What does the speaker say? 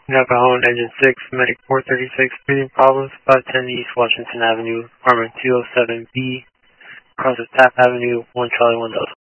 Navajo Engine 6, Medic 436, breathing problems, 510 East Washington Avenue, Armor 207B, across of Taft Avenue, 1 Charlie 1 Delta.